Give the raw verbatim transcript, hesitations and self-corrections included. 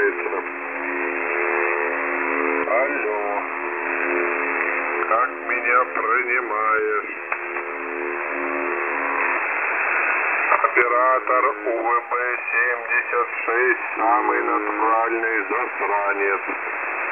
принимается. Алло. Как меня принимаешь? Оператор У В Б семьдесят шесть, самый натуральный засранец.